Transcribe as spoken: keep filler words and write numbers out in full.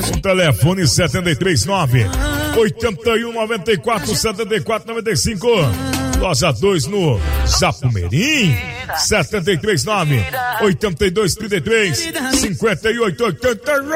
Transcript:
O telefone setenta e três nove, oitenta e um, noventa e quatro, setenta e quatro, noventa e cinco. Loja dois no Japumerim, setenta e três nove, oitenta e dois, trinta e três, cinquenta e oito, oitenta.